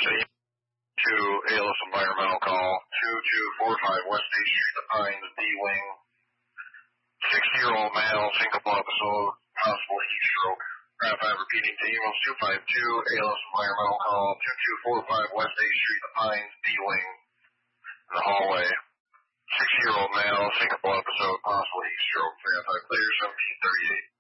City to ALS environmental call, 2245 West 8th Street, The Pines, D-Wing. 60-year-old male, syncopal episode, possible heat stroke. Graph 5 repeating to emails 252 ALS environmental call, 2245 West 8th Street, The Pines, D-Wing. In the hallway. 60-year-old male, syncopal episode, possible heat stroke. Graph 5 clear, 1738.